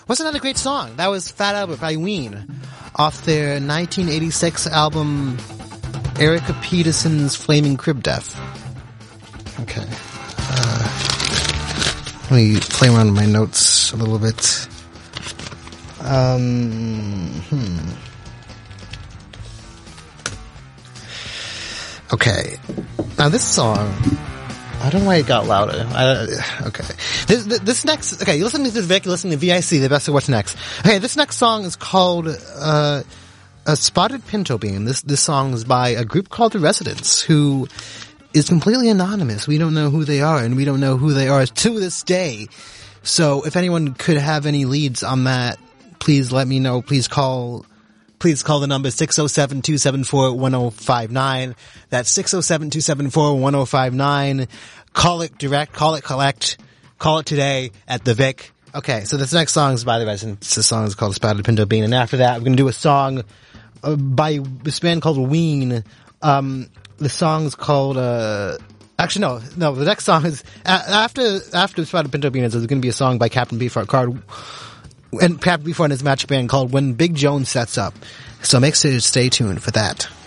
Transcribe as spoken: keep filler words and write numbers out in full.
Wasn't that a great song? That was Fat Albert by Ween off their nineteen eighty-six album Erica Peterson's Flaming Crib Death. Okay. Uh, let me play around with my notes a little bit. Um, hmm. Okay. Now this song, I don't know why it got louder. I, okay. This, this next, okay, you listen to Vic, you listen to V I C, the best of what's next. Okay, this next song is called, uh, A Spotted Pinto Bean. This, this song is by a group called The Residents, who is completely anonymous. We don't know who they are, and we don't know who they are to this day. So if anyone could have any leads on that, please let me know. Please call, please call the number six oh seven, two seven four, one oh five nine. That's six oh seven, two seven four, one oh five nine. Call it direct, call it collect, call it today at the Vic. Okay, so this next song is by The Residents. This song is called Spotted Pinto Bean. And after that, we're going to do a song uh, by this band called Ween. Um, the song's called, uh, actually no, no, the next song is, uh, after, after Spotted Pinto Bean is, there's going to be a song by Captain Beefheart called, and Captain Beefheart and his match band called When Big Jones Sets Up. So make sure to stay tuned for that.